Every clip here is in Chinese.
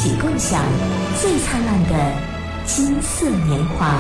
起共享最灿烂的金色年华。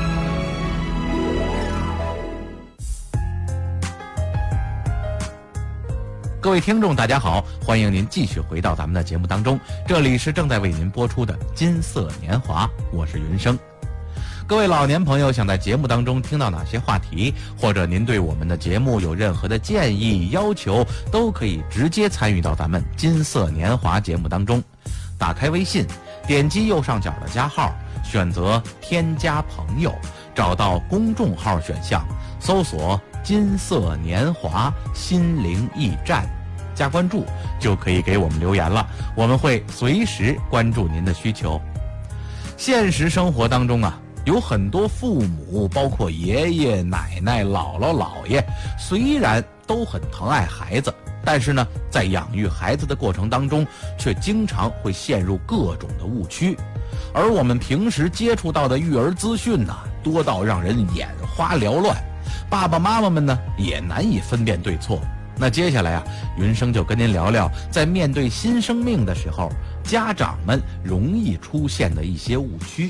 各位听众大家好，欢迎您继续回到咱们的节目当中，这里是正在为您播出的金色年华，我是云生。各位老年朋友想在节目当中听到哪些话题，或者您对我们的节目有任何的建议要求，都可以直接参与到咱们金色年华节目当中。打开微信，点击右上角的加号，选择添加朋友，找到公众号选项，搜索金色年华心灵驿站，加关注就可以给我们留言了，我们会随时关注您的需求。现实生活当中啊，有很多父母，包括爷爷奶奶、姥姥姥爷，虽然都很疼爱孩子，但是呢，在养育孩子的过程当中，却经常会陷入各种的误区。而我们平时接触到的育儿资讯呢，多到让人眼花缭乱，爸爸妈妈们呢也难以分辨对错。那接下来啊，云生就跟您聊聊，在面对新生命的时候，家长们容易出现的一些误区。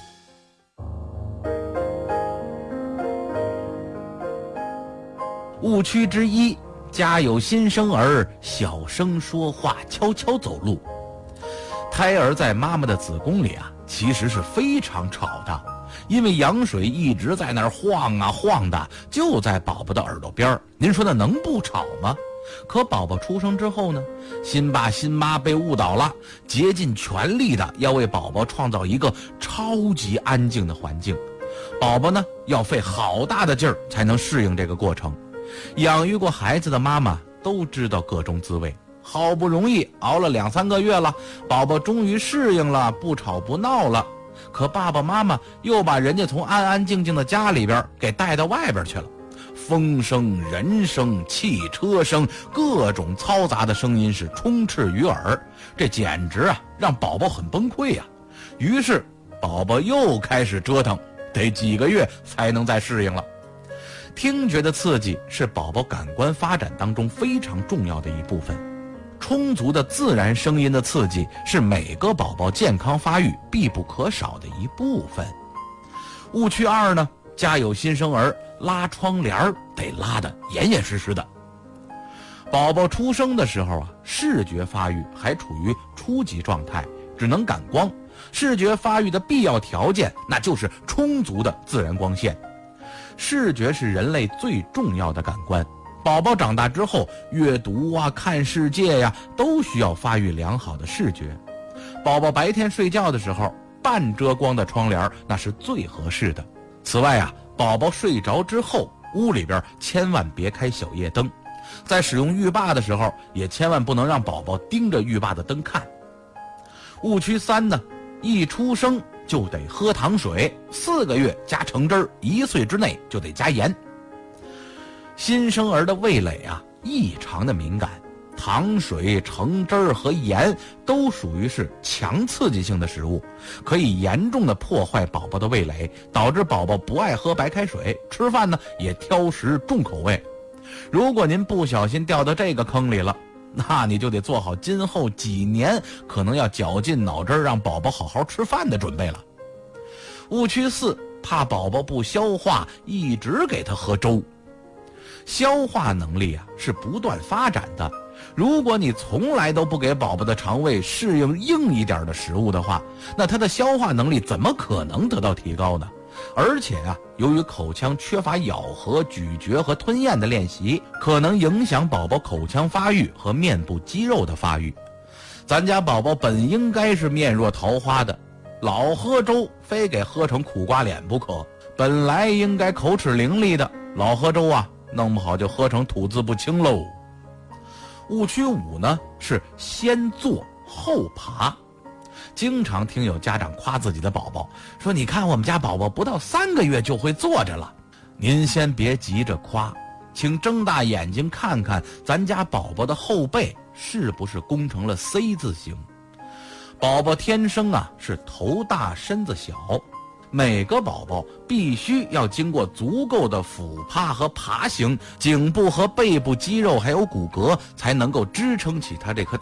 误区之一，家有新生儿，小声说话，悄悄走路。胎儿在妈妈的子宫里啊，其实是非常吵的，因为羊水一直在那儿晃啊晃的，就在宝宝的耳朵边。您说那能不吵吗？可宝宝出生之后呢，新爸新妈被误导了，竭尽全力的要为宝宝创造一个超级安静的环境，宝宝呢要费好大的劲儿才能适应这个过程。养育过孩子的妈妈都知道各种滋味，好不容易熬了2-3个月了，宝宝终于适应了，不吵不闹了，可爸爸妈妈又把人家从安安静静的家里边给带到外边去了，风声、人声、汽车声，各种嘈杂的声音是充斥于耳，这简直啊让宝宝很崩溃呀。于是宝宝又开始折腾，得几个月才能再适应了。听觉的刺激是宝宝感官发展当中非常重要的一部分，充足的自然声音的刺激是每个宝宝健康发育必不可少的一部分。误区2呢，家有新生儿，拉窗帘得拉得严严实实的。宝宝出生的时候啊，视觉发育还处于初级状态，只能感光。视觉发育的必要条件，那就是充足的自然光线。视觉是人类最重要的感官，宝宝长大之后，阅读啊、看世界呀，都需要发育良好的视觉。宝宝白天睡觉的时候，半遮光的窗帘那是最合适的。此外啊，宝宝睡着之后，屋里边千万别开小夜灯，在使用浴霸的时候，也千万不能让宝宝盯着浴霸的灯看。误区3呢，一出生就得喝糖水，4个月加橙汁儿，1岁之内就得加盐。新生儿的味蕾啊异常的敏感，糖水、橙汁儿和盐都属于是强刺激性的食物，可以严重的破坏宝宝的味蕾，导致宝宝不爱喝白开水，吃饭呢也挑食重口味。如果您不小心掉到这个坑里了，那你就得做好今后几年可能要绞尽脑汁让宝宝好好吃饭的准备了。误区4，怕宝宝不消化，一直给他喝粥。消化能力啊是不断发展的，如果你从来都不给宝宝的肠胃适应硬一点的食物的话，那他的消化能力怎么可能得到提高呢？而且啊，由于口腔缺乏咬合、咀嚼和吞咽的练习，可能影响宝宝口腔发育和面部肌肉的发育。咱家宝宝本应该是面若桃花的，老喝粥非给喝成苦瓜脸不可，本来应该口齿伶俐的，老喝粥啊，弄不好就喝成吐字不清喽。误区5呢，是先坐后爬。经常听有家长夸自己的宝宝，说你看我们家宝宝不到3个月就会坐着了。您先别急着夸，请睁大眼睛看看咱家宝宝的后背是不是弓成了 C 字形。宝宝天生啊是头大身子小，每个宝宝必须要经过足够的俯趴和爬行，颈部和背部肌肉还有骨骼才能够支撑起他这颗